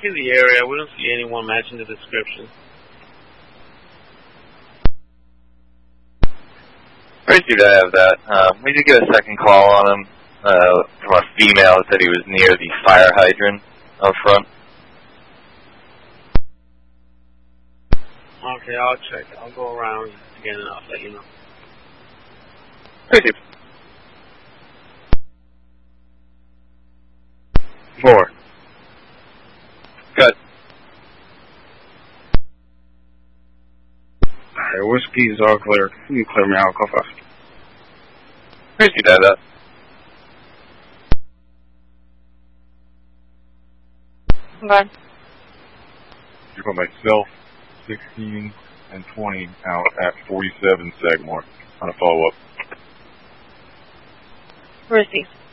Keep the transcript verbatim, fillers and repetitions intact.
checking the area. We don't see anyone matching the description. Received, I have that. Um, we did get a second call on him uh, from a female that said he was near the fire hydrant up front. Okay, I'll check. I'll go around again and I'll let you know. Received. Four. Good. Alright, whiskey is all clear. You can clear me out, go fast. Received, I have that. Okay. You got myself, sixteen and twenty out at forty-seven Sagamore on a follow-up. Received.